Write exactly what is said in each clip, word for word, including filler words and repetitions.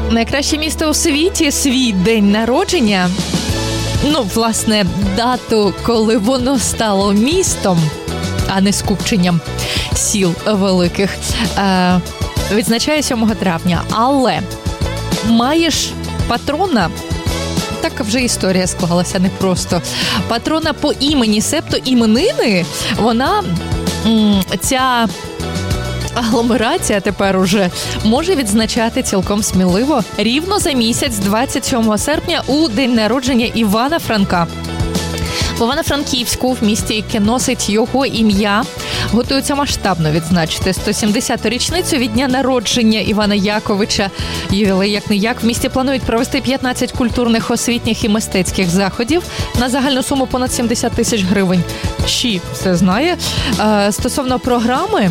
найкраще місто у світі, свій день народження, ну, власне, дату, коли воно стало містом, а не скупченням сіл великих, е, відзначає сьомого травня. Але маєш патрона, така вже історія склалася непросто, патрона по імені, себто іменини, вона, ця агломерація тепер уже може відзначати цілком сміливо рівно за місяць, двадцять сьомого серпня, у день народження Івана Франка. В Івано-Франківську, в місті, яке носить його ім'я, готуються масштабно відзначити сто сімдесяту річницю від дня народження Івана Яковича. Ювілей як-не-як. В місті планують провести п'ятнадцять культурних, освітніх і мистецьких заходів на загальну суму понад сімдесят тисяч гривень. Щі все знає. Е, стосовно програми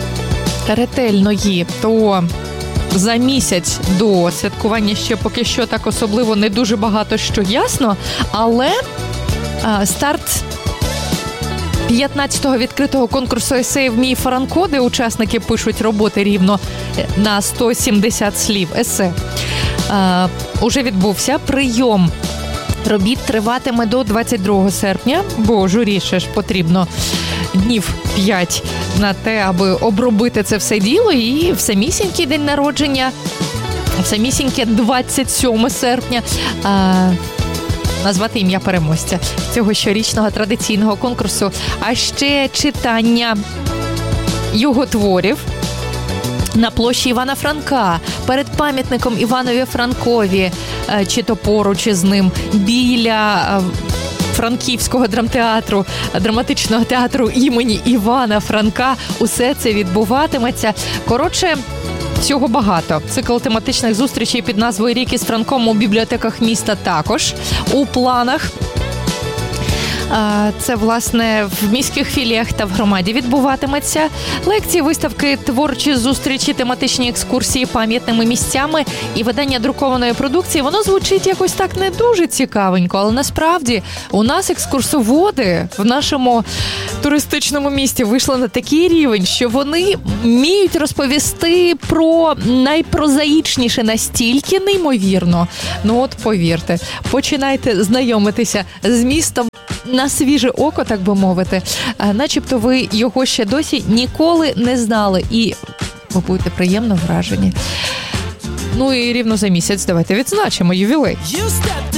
ретельної, то за місяць до святкування ще поки що так особливо не дуже багато що ясно, але старт п'ятнадцятого відкритого конкурсу есеїв «Мій Франко», де учасники пишуть роботи рівно на сто сімдесят слів есе, а, уже відбувся. Прийом робіт триватиме до двадцять другого серпня, бо журі ще ж потрібно днів п'ять на те, аби обробити це все діло, і в самісінький день народження, в самісіньке двадцять сьомого серпня, а, назвати ім'я переможця цього щорічного традиційного конкурсу. А ще читання його творів на площі Івана Франка, перед пам'ятником Іванові Франкові, чи то поруч із ним, біля Франківського драмтеатру, драматичного театру імені Івана Франка. Усе це відбуватиметься. Коротше, всього багато. Цикл тематичних зустрічей під назвою «Рік із Франком» у бібліотеках міста також у планах. Це, власне, в міських філіях та в громаді відбуватиметься. Лекції, виставки, творчі зустрічі, тематичні екскурсії пам'ятними місцями і видання друкованої продукції. Воно звучить якось так не дуже цікавенько, але насправді у нас екскурсоводи в нашому туристичному місті вийшли на такий рівень, що вони вміють розповісти про найпрозаїчніше настільки неймовірно. Ну от повірте, починайте знайомитися з містом на свіже око, так би мовити, начебто ви його ще досі ніколи не знали. І ви будете приємно вражені. Ну і рівно за місяць давайте відзначимо ювілей.